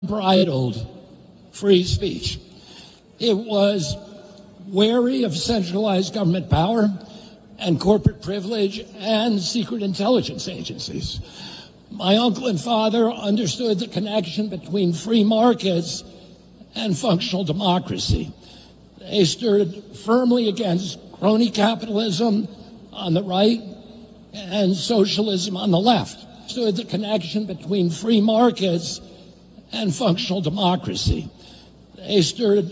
unbridled free speech. It was wary of centralized government power and corporate privilege and secret intelligence agencies. My uncle and father understood the connection between free markets and functional democracy. They stood firmly against crony capitalism on the right and socialism on the left. Stood the connection between free markets and functional democracy. They stood